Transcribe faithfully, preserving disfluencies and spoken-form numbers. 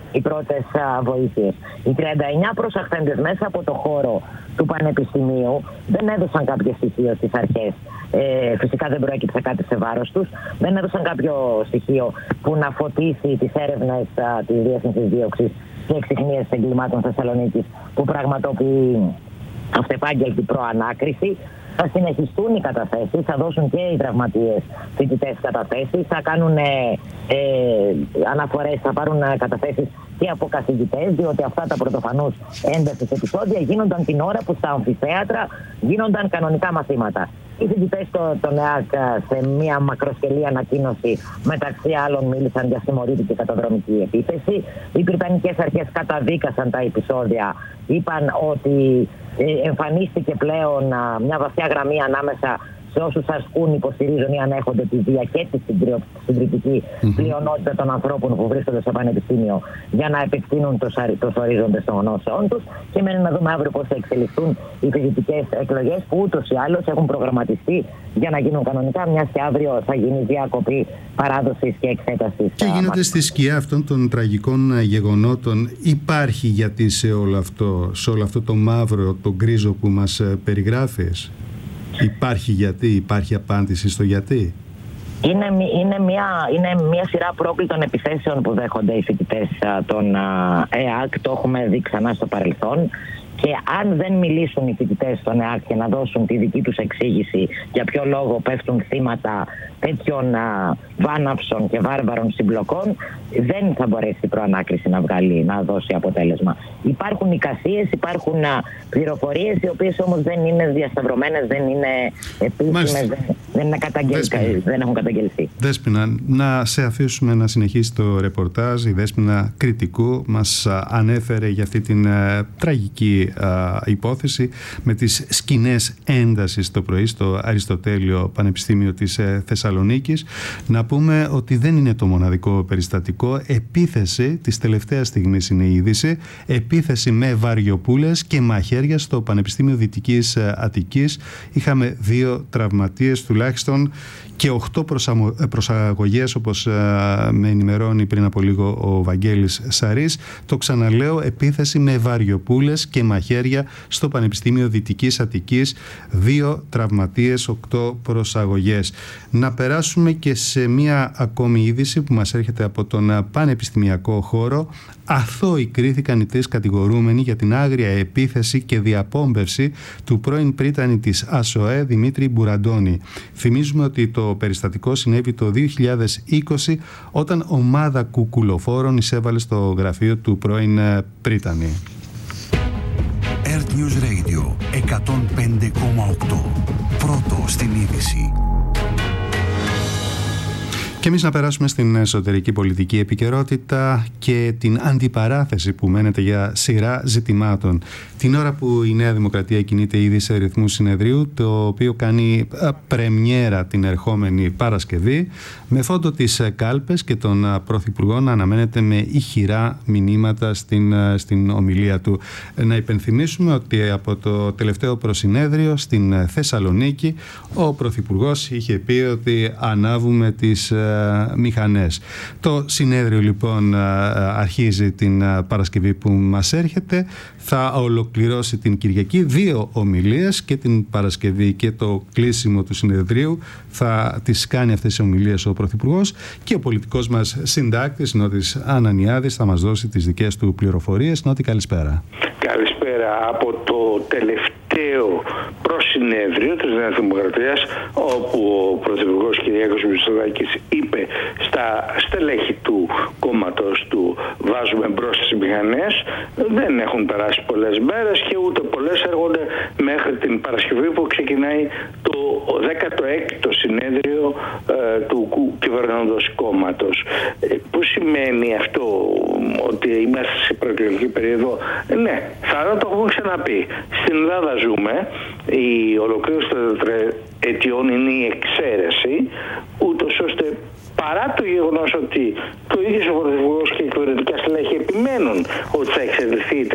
οι πρώτες βοήθειες. Οι τριάντα εννιά προσαχθέντες μέσα από το χώρο του Πανεπιστημίου δεν έδωσαν κάποιο στοιχείο στις αρχές. Ε, φυσικά δεν προέκυψε κάτι σε βάρος τους. Δεν έδωσαν κάποιο στοιχείο που να φωτίσει τις έρευνες της Διεύθυνσης Δίωξης και Εξυχνίασης Εγκλημάτων Θεσσαλονίκης, που πραγματοποιεί αυτεπάγγελτη προανάκριση. Θα συνεχιστούν οι καταθέσεις, θα δώσουν και οι τραυματίες φοιτητές καταθέσεις, θα κάνουν ε, ε, αναφορές, θα πάρουν καταθέσεις και από καθηγητές, διότι αυτά τα πρωτοφανούς έντασης επεισόδια γίνονταν την ώρα που στα αμφιθέατρα γίνονταν κανονικά μαθήματα. Οι φοιτητές των ΕΑΚ σε μια μακροσκελή ανακοίνωση μεταξύ άλλων μίλησαν για συμμορήτη και καταδρομική επίθεση. Οι βρετανικές αρχές καταδίκασαν τα επεισόδια, είπαν ότι εμφανίστηκε πλέον μια βαθιά γραμμή ανάμεσα σε όσους ασκούν, υποστηρίζουν ή ανέχονται τη βία και τη συντριπτική mm-hmm. πλειονότητα των ανθρώπων που βρίσκονται στο πανεπιστήμιο για να επεκτείνουν τους ορίζοντες των γνώσεών τους. Και μένει να δούμε αύριο πώς θα εξελιχθούν οι φοιτητικές εκλογές, που ούτως ή άλλως έχουν προγραμματιστεί για να γίνουν κανονικά, μιας και αύριο θα γίνει διακοπή παράδοσης και εξέτασης. Και γίνεται στη σκιά αυτών των τραγικών γεγονότων. Υπάρχει γιατί σε όλο αυτό, σε όλο αυτό το μαύρο, το γκρίζο που μας περιγράφεις? Υπάρχει γιατί, υπάρχει απάντηση στο γιατί? Είναι, είναι, μια, είναι μια σειρά πρόκλητων επιθέσεων που δέχονται οι φοιτητές των ΕΑΚ, το έχουμε δει ξανά στο παρελθόν. Και αν δεν μιλήσουν οι φοιτητές των ΕΑΚ και να δώσουν τη δική τους εξήγηση για ποιο λόγο πέφτουν θύματα τέτοιων α, βάναυσων και βάρβαρων συμπλοκών, δεν θα μπορέσει η προανάκριση να βγάλει, να δώσει αποτέλεσμα. Υπάρχουν εικασίες, υπάρχουν α, πληροφορίες, οι οποίες όμως δεν είναι διασταυρωμένες, δεν είναι επίσημες, δεν, δεν, είναι καταγγελ... δεν έχουν καταγγελθεί. Δέσποινα, να σε αφήσουμε να συνεχίσει το ρεπορτάζ. Η Δέσποινα Κρητικού μας α, ανέφερε για αυτή την α, τραγική α, υπόθεση με τις σκηνές έντασης το πρωί στο Αριστοτέλειο Πανεπιστήμιο της ε, Θεσσαλονίκης. Να πούμε ότι δεν είναι το μοναδικό περιστατικό. Επίθεση της τελευταίας στιγμής είναι η είδηση. Επίθεση με βαριοπούλες και μαχαίρια στο Πανεπιστήμιο Δυτικής Αττικής. Είχαμε δύο τραυματίες τουλάχιστον και οχτώ προσαγωγές, όπως με ενημερώνει πριν από λίγο ο Βαγγέλης Σαρής. Το ξαναλέω, επίθεση με βαριοπούλες και μαχαίρια στο Πανεπιστήμιο Δυτικής Αττικής. Δύο τραυματίες, οκτώ προσαγωγές. Να περάσουμε και σε μία ακόμη είδηση που μας έρχεται από τον πανεπιστημιακό χώρο. Αθώοι κρίθηκαν οι τρεις κατηγορούμενοι για την άγρια επίθεση και διαπόμπευση του πρώην πρίτανη της ΑΣΟΕ Δημήτρη Μπουραντώνη. Θυμίζουμε ότι το περιστατικό συνέβη το δύο χιλιάδες είκοσι, όταν ομάδα κουκουλοφόρων εισέβαλε στο γραφείο του πρώην πρίτανη. Earth News Radio εκατόν πέντε κόμμα οκτώ. Πρώτο στην είδηση. Και εμείς να περάσουμε στην εσωτερική πολιτική επικαιρότητα και την αντιπαράθεση που μένεται για σειρά ζητημάτων. Την ώρα που η Νέα Δημοκρατία κινείται ήδη σε ρυθμού συνεδρίου, το οποίο κάνει πρεμιέρα την ερχόμενη Παρασκευή, με φόντο τις κάλπες και τον Πρωθυπουργό να αναμένεται με ηχηρά μηνύματα στην, στην ομιλία του. Να υπενθυμίσουμε ότι από το τελευταίο προσυνέδριο στην Θεσσαλονίκη ο Πρωθυπουργός είχε πει ότι ανάβουμε τις μηχανές. Το συνέδριο λοιπόν αρχίζει την Παρασκευή που μας έρχεται, θα ολοκληρώσει την Κυριακή δύο ομιλίες, και την Παρασκευή και το κλείσιμο του συνεδρίου θα τις κάνει αυτές τις ομιλίες ο Πρωθυπουργός, και ο πολιτικός μας συντάκτης Νότης Ανανιάδης θα μας δώσει τις δικές του πληροφορίες. Νότη, καλησπέρα. Καλησπέρα. Από το τελευταίο προσυνέδριο της Νέας Δημοκρατίας, όπου ο Πρωθυπουργός Κυριάκος Μητσοτάκης είπε στα στελέχη του κόμματος του βάζουμε μπρος τις μηχανές, δεν έχουν περάσει πολλές μέρες και ούτε πολλές έρχονται μέχρι την Παρασκευή που ξεκινάει το δέκατο έκτο συνέδριο ε, του κυβερνώντος κόμματος. Ε, που σημαίνει αυτό? Ότι είμαστε σε προεκλογική περίοδο? Ναι, θα το έχουμε ξαναπεί. Στην Ελλάδα ζούμε, η ολοκλήρωση των τετραετιών είναι η εξαίρεση, ούτως ώστε παρά το γεγονός ότι το ίδιο ο Πρωθυπουργός και οι κυβερνητικά στελέχη επιμένουν ότι θα εξαιρεθεί η